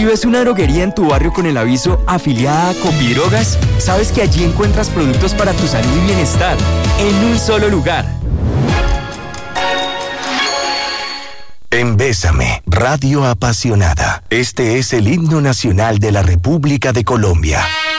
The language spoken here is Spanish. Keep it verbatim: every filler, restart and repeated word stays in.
ves una droguería en tu barrio con el aviso afiliada a Copidrogas, sabes que allí encuentras productos para tu salud y bienestar en un solo lugar. En Bésame, Radio Apasionada. Este es el himno nacional de la República de Colombia.